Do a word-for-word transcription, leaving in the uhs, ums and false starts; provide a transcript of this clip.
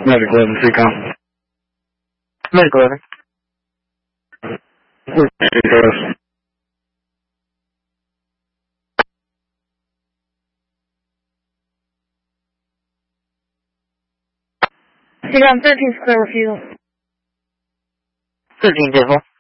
Medic eleven, three com. Medic eleven. Where's Take on thirteen's clear refusal. thirteen, Dismal.